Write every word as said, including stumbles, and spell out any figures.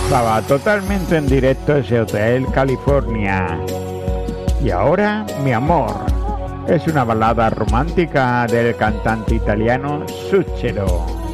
Estaba totalmente en directo ese Hotel California. Y ahora, Mi amor, es una balada romántica del cantante italiano Zucchero.